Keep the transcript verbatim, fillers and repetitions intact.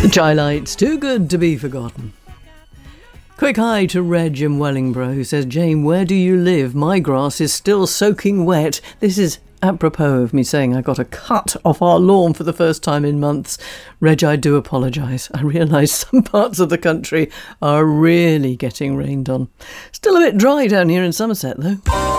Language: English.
The Chai Lights, too good to be forgotten. Quick hi to Reg in Wellingborough, who says, Jane, where do you live? My grass is still soaking wet. This is apropos of me saying I got a cut off our lawn for the first time in months. Reg, I do apologise. I realise some parts of the country are really getting rained on. Still a bit dry down here in Somerset, though.